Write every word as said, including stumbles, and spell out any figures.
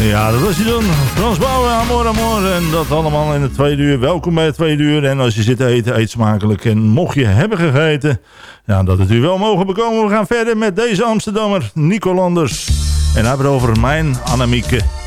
Ja, dat was hij dan. Frans Bauer, Amor Amor. En dat allemaal in het tweede uur. Welkom bij het tweede uur. En als je zit te eten, eet smakelijk. En mocht je hebben gegeten, ja, dat het u wel mogen bekomen. We gaan verder met deze Amsterdammer, Nico Landers. En hij heeft het over mijn Annemieke.